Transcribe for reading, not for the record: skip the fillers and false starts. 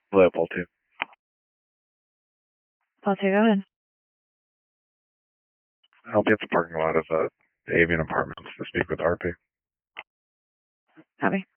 Hello, Paul 2. Paul 2, go ahead. I'll be at the parking lot of the Avian Apartments to speak with RP. Copy.